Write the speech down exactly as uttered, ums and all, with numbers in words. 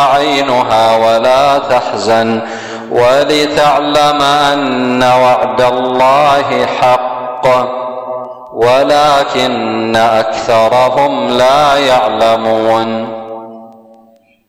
عينها ولا تحزن ولتعلم أن وعد الله حق ولكن أكثرهم لا يعلمون